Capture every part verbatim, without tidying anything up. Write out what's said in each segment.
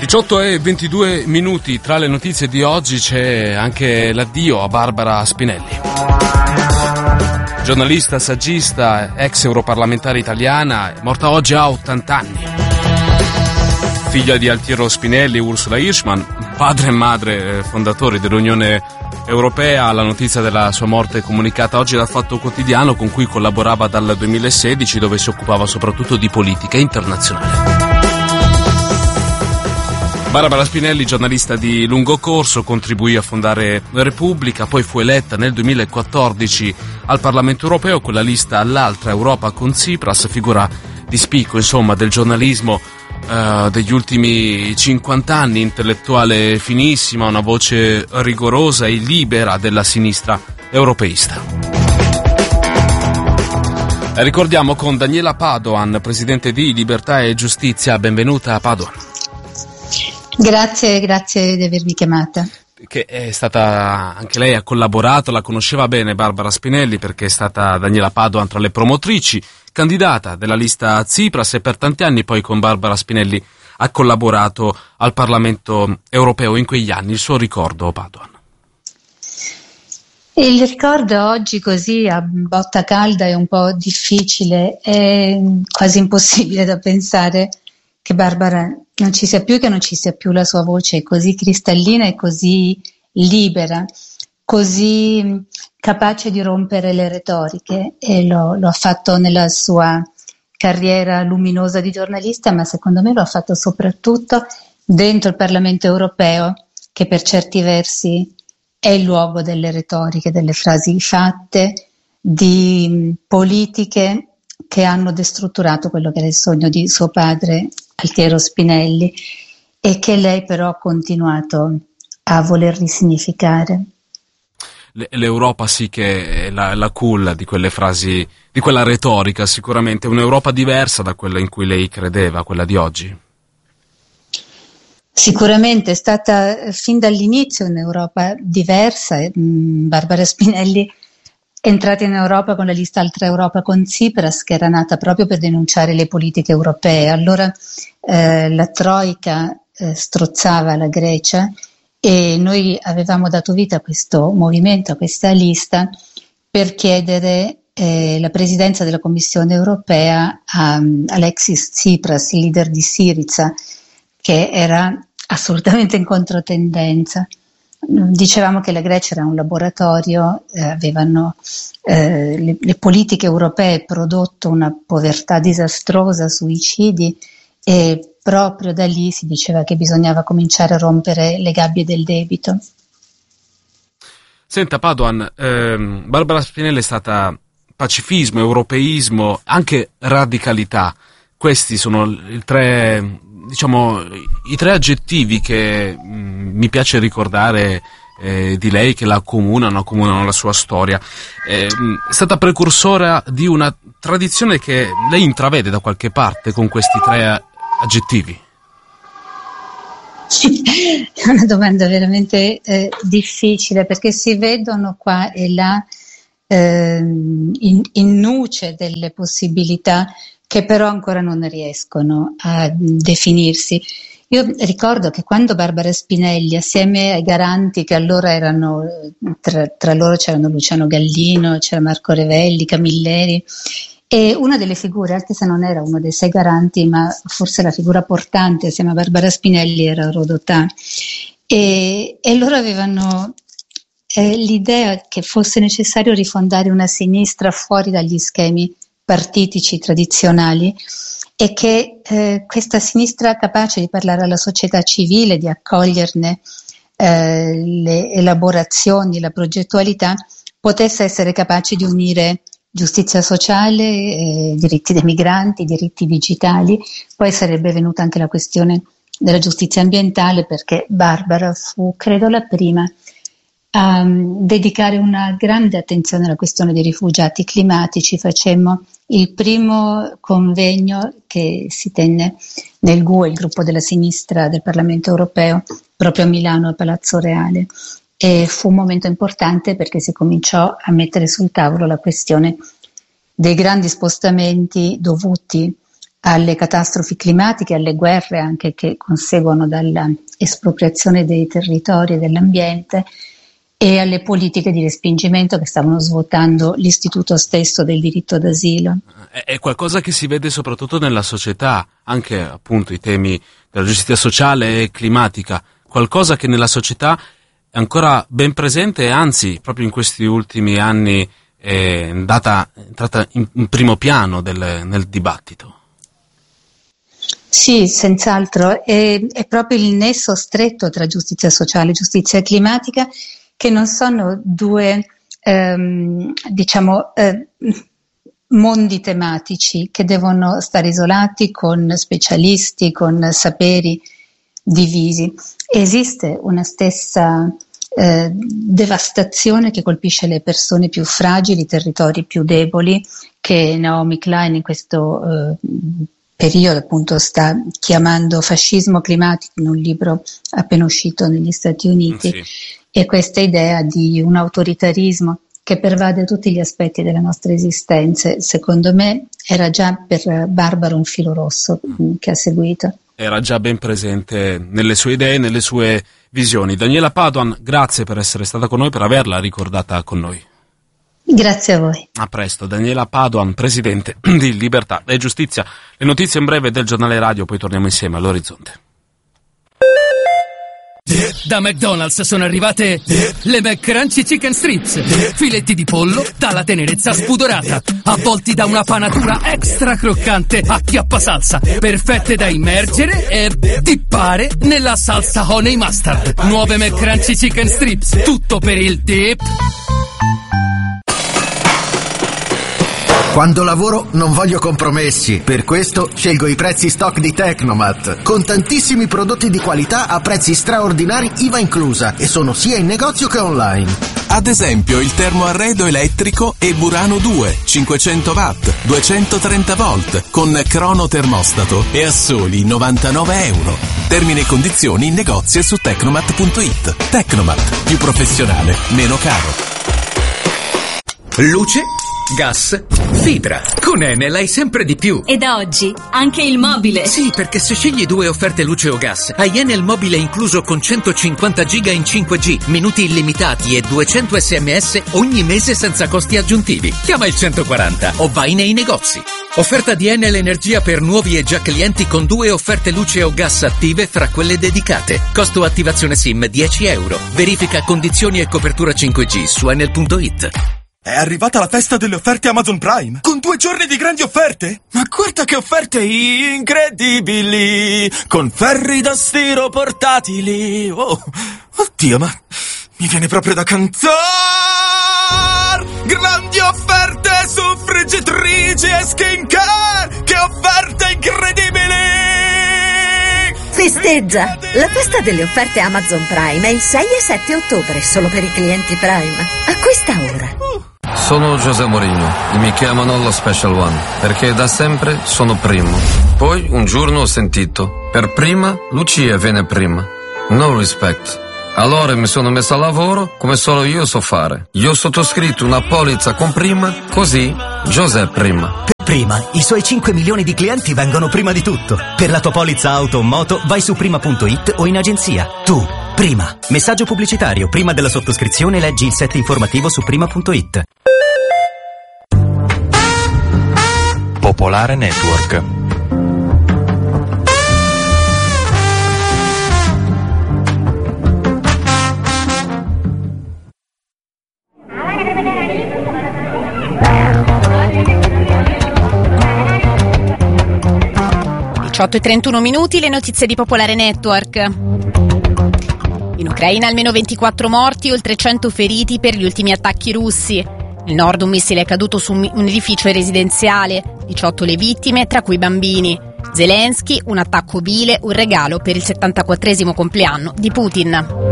diciotto e ventidue minuti. Tra le notizie di oggi c'è anche l'addio a Barbara Spinelli. Giornalista, saggista, ex europarlamentare italiana, morta oggi a ottanta anni. Figlia di Altiero Spinelli e Ursula Hirschman, padre e madre fondatori dell'Unione Europea. La notizia della sua morte è comunicata oggi dal Fatto Quotidiano, con cui collaborava dal duemilasedici, dove si occupava soprattutto di politica internazionale. Barbara Spinelli, giornalista di lungo corso, contribuì a fondare Repubblica, poi fu eletta nel duemilaquattordici al Parlamento Europeo con la lista L'altra Europa con Tsipras, figura di spicco insomma del giornalismo uh, degli ultimi cinquanta anni, intellettuale finissima, una voce rigorosa e libera della sinistra europeista. La ricordiamo con Daniela Padoan, presidente di Libertà e Giustizia. Benvenuta a Padoan. Grazie, grazie di avermi chiamata. Che è stata, anche lei ha collaborato, la conosceva bene Barbara Spinelli, perché è stata Daniela Padoan tra le promotrici, candidata della lista Tsipras, e per tanti anni poi con Barbara Spinelli ha collaborato al Parlamento Europeo in quegli anni. Il suo ricordo, Padoan? Il ricordo oggi così a botta calda è un po' difficile, è quasi impossibile da pensare che Barbara non ci sia più, che non ci sia più la sua voce così cristallina e così libera, così capace di rompere le retoriche, e lo, lo ha fatto nella sua carriera luminosa di giornalista, ma secondo me lo ha fatto soprattutto dentro il Parlamento Europeo, che per certi versi è il luogo delle retoriche, delle frasi fatte, di politiche che hanno destrutturato quello che era il sogno di suo padre Altiero Spinelli, e che lei però ha continuato a voler risignificare. L'Europa sì che è la, la culla di quelle frasi, di quella retorica, sicuramente un'Europa diversa da quella in cui lei credeva, quella di oggi. Sicuramente è stata fin dall'inizio un'Europa diversa. Barbara Spinelli è entrata in Europa con la lista Altra Europa con Tsipras, che era nata proprio per denunciare le politiche europee. Allora eh, la Troica eh, strozzava la Grecia, e noi avevamo dato vita a questo movimento, a questa lista, per chiedere eh, la presidenza della Commissione Europea a um, Alexis Tsipras, il leader di Syriza, che era assolutamente in controtendenza. Dicevamo che la Grecia era un laboratorio, eh, avevano eh, le, le politiche europee prodotto una povertà disastrosa, suicidi, e proprio da lì si diceva che bisognava cominciare a rompere le gabbie del debito. Senta Padoan, ehm, Barbara Spinelli è stata pacifismo, europeismo, anche radicalità. Questi sono i tre, diciamo, i tre aggettivi che mh, mi piace ricordare eh, di lei, che la accomunano, accomunano la sua storia. Eh, è stata precursora di una tradizione che lei intravede da qualche parte con questi tre aggettivi. È una domanda veramente eh, difficile, perché si vedono qua e là eh, in, in nuce delle possibilità che però ancora non riescono a definirsi. Io ricordo che quando Barbara Spinelli, assieme ai garanti che allora erano, tra, tra loro c'erano Luciano Gallino, c'era Marco Revelli, Camilleri, e una delle figure, anche se non era uno dei sei garanti, ma forse la figura portante assieme a Barbara Spinelli, era Rodotà, e, e loro avevano eh, l'idea che fosse necessario rifondare una sinistra fuori dagli schemi partitici tradizionali, e che eh, questa sinistra, capace di parlare alla società civile, di accoglierne eh, le elaborazioni, la progettualità, potesse essere capace di unire giustizia sociale, eh, diritti dei migranti, diritti digitali. Poi sarebbe venuta anche la questione della giustizia ambientale, perché Barbara fu, credo, la prima a um, dedicare una grande attenzione alla questione dei rifugiati climatici. Facemmo il primo convegno che si tenne nel G U E, il gruppo della sinistra del Parlamento Europeo, proprio a Milano, a Palazzo Reale. E fu un momento importante perché si cominciò a mettere sul tavolo la questione dei grandi spostamenti dovuti alle catastrofi climatiche, alle guerre anche che conseguono dalla espropriazione dei territori e dell'ambiente, e alle politiche di respingimento che stavano svuotando l'istituto stesso del diritto d'asilo. È qualcosa che si vede soprattutto nella società, anche appunto i temi della giustizia sociale e climatica, qualcosa che nella società è ancora ben presente e anzi proprio in questi ultimi anni è andata, è entrata in, in primo piano del, nel dibattito. Sì, senz'altro, è, è proprio il nesso stretto tra giustizia sociale e giustizia climatica, che non sono due, ehm, diciamo, eh, mondi tematici che devono stare isolati con specialisti, con saperi divisi. Esiste una stessa eh, devastazione che colpisce le persone più fragili, i territori più deboli, che Naomi Klein in questo eh, periodo appunto sta chiamando fascismo climatico in un libro appena uscito negli Stati Uniti. Sì. E questa idea di un autoritarismo che pervade tutti gli aspetti della nostra esistenza, secondo me era già per Barbara un filo rosso che ha seguito. Era già ben presente nelle sue idee, nelle sue visioni. Daniela Padoan, grazie per essere stata con noi, per averla ricordata con noi. Grazie a voi. A presto. Daniela Padoan, presidente di Libertà e Giustizia. Le notizie in breve del giornale radio, poi torniamo insieme all'Orizzonte. Da McDonald's sono arrivate le McCrunchy Chicken Strips, filetti di pollo dalla tenerezza spudorata, avvolti da una panatura extra croccante a chiappa salsa, perfette da immergere e dippare nella salsa honey mustard. Nuove McCrunchy Chicken Strips, tutto per il dip. Quando lavoro non voglio compromessi, per questo scelgo i prezzi stock di Tecnomat, con tantissimi prodotti di qualità a prezzi straordinari I V A inclusa, e sono sia in negozio che online. Ad esempio il termoarredo elettrico e Burano due, cinquecento watt, duecentotrenta volt, con crono termostato e a soli novantanove euro. Termini e condizioni in negozio e su tecnomat punto it. Tecnomat, più professionale, meno caro. Luce, gas, fibra. Con Enel hai sempre di più. E da oggi anche il mobile. Sì, perché se scegli due offerte luce o gas, hai Enel mobile incluso con centocinquanta giga in cinque G, minuti illimitati e duecento sms ogni mese senza costi aggiuntivi. Chiama il centoquaranta o vai nei negozi. Offerta di Enel Energia per nuovi e già clienti con due offerte luce o gas attive fra quelle dedicate. Costo attivazione SIM dieci euro. Verifica condizioni e copertura cinque G su enel punto it. È arrivata la festa delle offerte Amazon Prime, con due giorni di grandi offerte. Ma guarda che offerte incredibili, con ferri da stiro portatili. Oh, oddio, ma mi viene proprio da cantare. Grandi offerte su friggitrici e skincare, che offerte incredibili. Festeggia! La festa delle offerte Amazon Prime è il sei e sette ottobre, solo per i clienti Prime. Acquista ora. Sono José Mourinho e mi chiamano lo Special One, perché da sempre sono primo. Poi un giorno ho sentito, per prima Lucia viene prima. No respect. Allora mi sono messo a lavoro come solo io so fare. Io ho sottoscritto una polizza con prima, così José prima. Prima, i suoi cinque milioni di clienti vengono prima di tutto. Per la tua polizza auto o moto vai su prima punto it o in agenzia. Tu, prima. Messaggio pubblicitario. Prima della sottoscrizione leggi il set informativo su prima punto it. Popolare Network. diciotto e trentuno minuti, le notizie di Popolare Network. In Ucraina almeno ventiquattro morti, oltre cento feriti per gli ultimi attacchi russi. Nel nord un missile è caduto su un edificio residenziale, diciotto le vittime, tra cui bambini. Zelensky, un attacco vile, un regalo per il settantaquattresimo compleanno di Putin.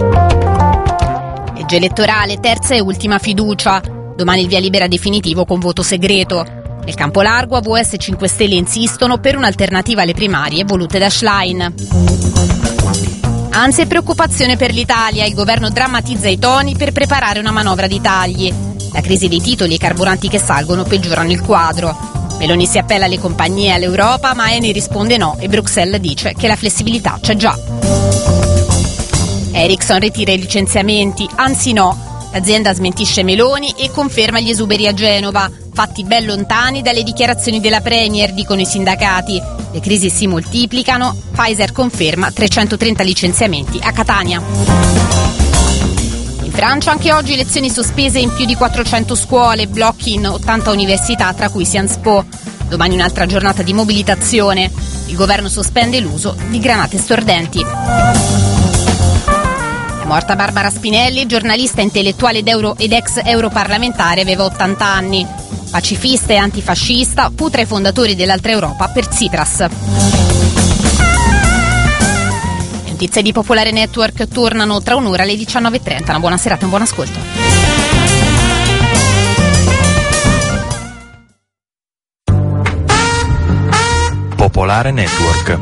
Legge elettorale, terza e ultima fiducia. Domani il via libera definitivo con voto segreto. Nel campo largo A V S e cinque Stelle insistono per un'alternativa alle primarie volute da Schlein. Ansia e preoccupazione per l'Italia, il governo drammatizza i toni per preparare una manovra di tagli. La crisi dei titoli e i carburanti che salgono peggiorano il quadro. Meloni si appella alle compagnie e all'Europa, ma Eni risponde no e Bruxelles dice che la flessibilità c'è già. Ericsson ritira i licenziamenti, anzi no. L'azienda smentisce Meloni e conferma gli esuberi a Genova, fatti ben lontani dalle dichiarazioni della Premier, dicono i sindacati. Le crisi si moltiplicano, Pfizer conferma trecentotrenta licenziamenti a Catania. In Francia anche oggi lezioni sospese in più di quattrocento scuole, blocchi in ottanta università, tra cui Sciences Po. Domani un'altra giornata di mobilitazione. Il governo sospende l'uso di granate stordenti. Morta Barbara Spinelli, giornalista, intellettuale ed, euro ed ex europarlamentare, aveva ottanta anni. Pacifista e antifascista, fu tra i fondatori dell'Altra Europa per Tsipras. Le notizie di Popolare Network tornano tra un'ora alle diciannove e trenta. Una buona serata e un buon ascolto. Popolare Network.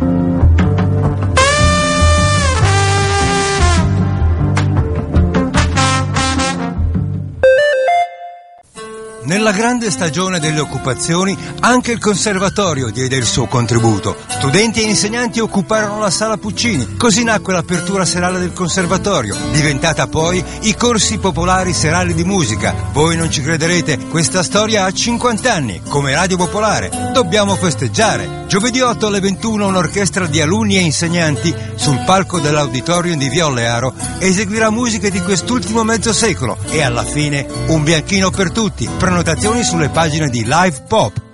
Nella grande stagione delle occupazioni anche il conservatorio diede il suo contributo. Studenti e insegnanti occuparono la sala Puccini, così nacque l'apertura serale del conservatorio, diventata poi i corsi popolari serali di musica. Voi non ci crederete, questa storia ha cinquanta anni, come Radio Popolare. Dobbiamo festeggiare. Giovedì otto alle ventuno un'orchestra di alunni e insegnanti sul palco dell'auditorium di Via Ollearo eseguirà musiche di quest'ultimo mezzo secolo e alla fine un bianchino per tutti. Prenotazioni sulle pagine di Live Pop.